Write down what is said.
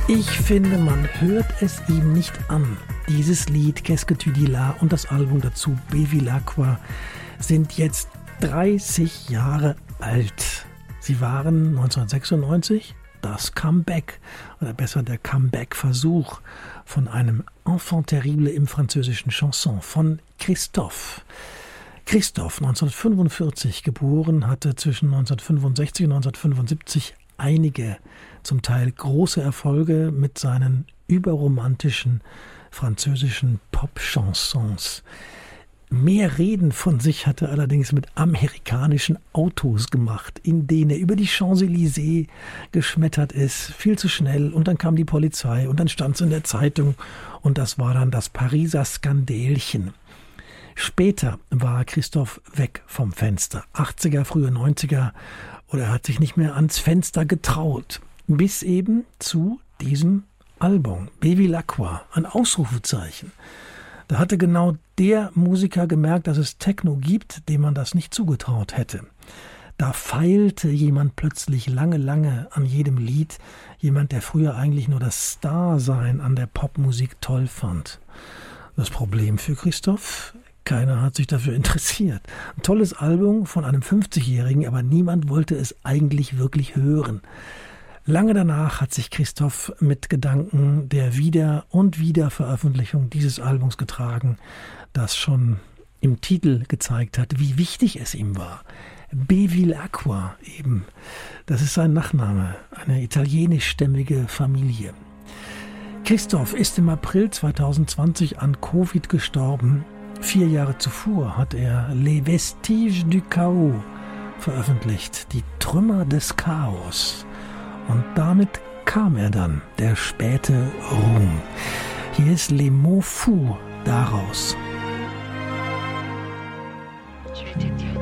Ich finde, man hört es ihm nicht an. Dieses Lied Qu'est-ce que tu dis là und das Album dazu Bevilacqua sind jetzt 30 Jahre alt. Sie waren 1996 das Comeback, oder besser der Comeback-Versuch von einem Enfant terrible im französischen Chanson von Christophe. Christophe, 1945 geboren, hatte zwischen 1965 und 1975 einige, zum Teil große Erfolge mit seinen überromantischen französischen Pop-Chansons. Mehr Reden von sich hat er allerdings mit amerikanischen Autos gemacht, in denen er über die Champs-Élysées geschmettert ist, viel zu schnell, und dann kam die Polizei und dann stand es in der Zeitung und das war dann das Pariser Skandälchen. Später war Christophe weg vom Fenster, 80er, frühe 90er, oder er hat sich nicht mehr ans Fenster getraut, bis eben zu diesem Album, Bevilacqua, ein Ausrufezeichen. Da hatte genau der Musiker gemerkt, dass es Techno gibt, dem man das nicht zugetraut hätte. Da feilte jemand plötzlich lange an jedem Lied, jemand, der früher eigentlich nur das Starsein an der Popmusik toll fand. Das Problem für Christophe: keiner hat sich dafür interessiert. Ein tolles Album von einem 50-Jährigen, aber niemand wollte es eigentlich wirklich hören. Lange danach hat sich Christophe mit Gedanken der Wieder- und Wiederveröffentlichung dieses Albums getragen, das schon im Titel gezeigt hat, wie wichtig es ihm war. Bevilacqua eben, das ist sein Nachname, eine italienischstämmige Familie. Christophe ist im April 2020 an Covid gestorben. 4 Jahre zuvor hat er Les Vestiges du Chaos veröffentlicht, die Trümmer des Chaos. Und damit kam er dann, der späte Ruhm. Hier ist Les Mots Fous daraus. Tu étais